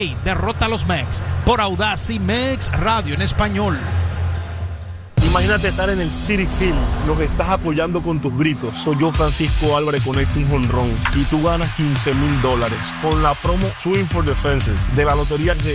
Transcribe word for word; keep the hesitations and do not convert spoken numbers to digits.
Derrota a los Mex por Audacy Mex Radio en español. Imagínate estar en el Citi Field, los estás apoyando con tus gritos. Soy yo, Francisco Álvarez, conecto un jonrón y tú ganas quince mil dólares con la promo Swing for the Fences de la Lotería de